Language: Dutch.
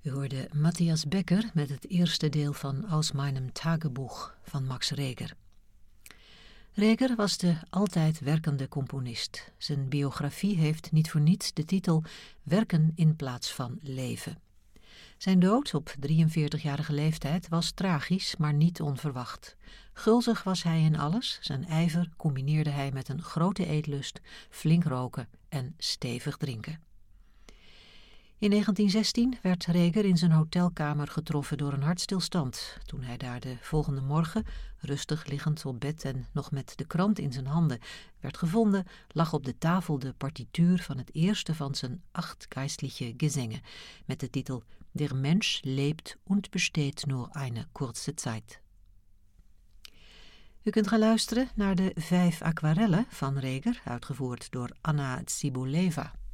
U hoorde Matthias Becker met het eerste deel van Aus meinem Tagebuch van Max Reger. Reger was de altijd werkende componist. Zijn biografie heeft niet voor niets de titel Werken in plaats van leven. Zijn dood op 43-jarige leeftijd was tragisch, maar niet onverwacht. Gulzig was hij in alles, zijn ijver combineerde hij met een grote eetlust, flink roken en stevig drinken. In 1916 werd Reger in zijn hotelkamer getroffen door een hartstilstand. Toen hij daar de volgende morgen, rustig liggend op bed en nog met de krant in zijn handen, werd gevonden, lag op de tafel de partituur van het eerste van zijn 8 geistliche Gesänge, met de titel Der Mensch lebt und besteht nur eine kurze Zeit. U kunt gaan luisteren naar de 5 aquarellen van Reger, uitgevoerd door Anna Tsibuleva.